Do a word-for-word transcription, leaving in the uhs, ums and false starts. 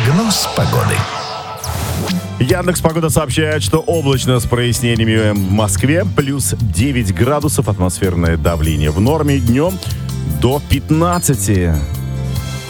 Прогноз погоды. Яндекс Погода сообщает, что облачно с прояснениями в Москве, плюс девять градусов, атмосферное давление в норме, днем до пятнадцати.